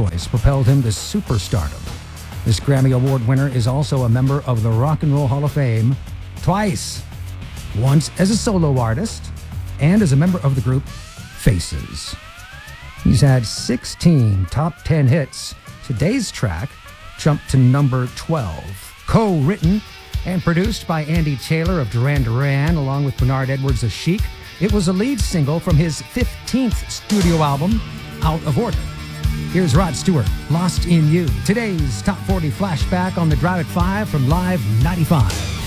voice propelled him to superstardom. This Grammy Award winner is also a member of the Rock and Roll Hall of Fame twice, once as a solo artist and as a member of the group Faces. He's had 16 top 10 hits. Today's track jumped to number 12. Co-written and produced by Andy Taylor of Duran Duran along with Bernard Edwards of Chic, it was a lead single from his 15th studio album, Out of Order. Here's Rod Stewart, Lost in You. Today's Top 40 flashback on the Drive at 5 from Live 95.